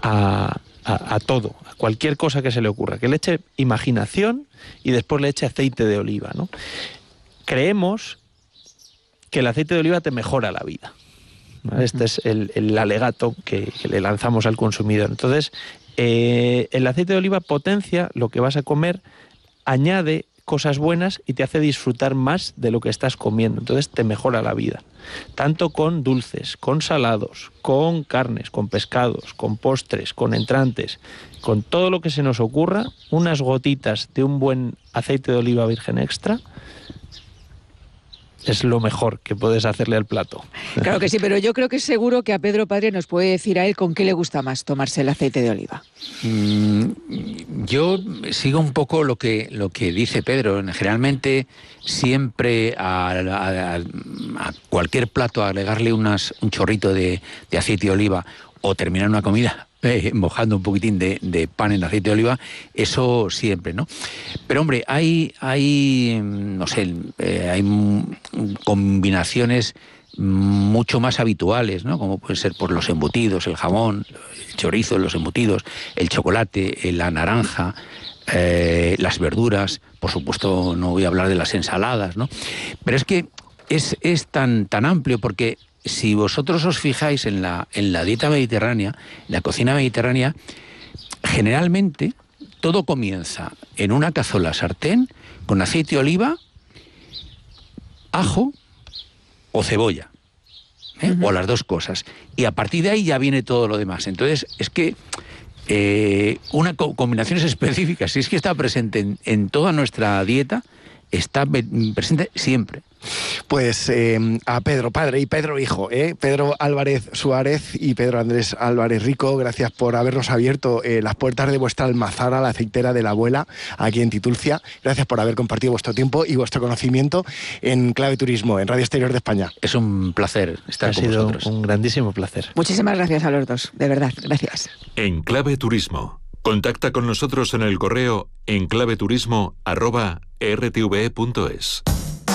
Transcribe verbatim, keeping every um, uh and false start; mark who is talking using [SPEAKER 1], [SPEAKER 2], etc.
[SPEAKER 1] a, a, a todo, a cualquier cosa que se le ocurra, que le eche imaginación y después le eche aceite de oliva, ¿no? Creemos que el aceite de oliva te mejora la vida. Este es el, el alegato que, que le lanzamos al consumidor. Entonces, eh, el aceite de oliva potencia lo que vas a comer, añade cosas buenas y te hace disfrutar más de lo que estás comiendo. Entonces te mejora la vida. Tanto con dulces, con salados, con carnes, con pescados, con postres, con entrantes, con todo lo que se nos ocurra, unas gotitas de un buen aceite de oliva virgen extra es lo mejor que puedes hacerle al plato.
[SPEAKER 2] Claro que sí, pero yo creo que es seguro que a Pedro Padre nos puede decir a él con qué le gusta más tomarse el aceite de oliva.
[SPEAKER 3] Mm, yo sigo un poco lo que, lo que dice Pedro. Generalmente siempre a, a, a cualquier plato agregarle unas, un chorrito de, de aceite de oliva o terminar una comida eh, mojando un poquitín de, de pan en aceite de oliva, eso siempre, ¿no? Pero hombre, hay, hay no sé, eh, hay combinaciones mucho más habituales, ¿no? Como pueden ser por los embutidos, el jamón, el chorizo, los embutidos, el chocolate, la naranja, eh, las verduras, por supuesto no voy a hablar de las ensaladas, ¿no? Pero es que es, es tan, tan amplio porque si vosotros os fijáis en la, en la dieta mediterránea, en la cocina mediterránea, generalmente todo comienza en una cazuela sartén con aceite de oliva, ajo o cebolla, ¿eh? Uh-huh. O las dos cosas. Y a partir de ahí ya viene todo lo demás. Entonces, es que eh, una co- combinaciones específicas, si es que está presente en, en toda nuestra dieta, está presente siempre.
[SPEAKER 4] Pues eh, a Pedro Padre y Pedro Hijo, ¿eh? Pedro Álvarez Suárez y Pedro Andrés Álvarez Rico, gracias por habernos abierto eh, las puertas de vuestra almazara, la aceitera de la abuela, aquí en Titulcia. Gracias por haber compartido vuestro tiempo y vuestro conocimiento en Clave Turismo, en Radio Exterior de España.
[SPEAKER 3] Es un placer estar
[SPEAKER 1] ha
[SPEAKER 3] con
[SPEAKER 1] sido
[SPEAKER 3] vosotros.
[SPEAKER 1] Un grandísimo placer.
[SPEAKER 2] Muchísimas gracias a los dos, de verdad, gracias.
[SPEAKER 5] En Clave Turismo. Contacta con nosotros en el correo enclaveturismo arroba r t v e punto es.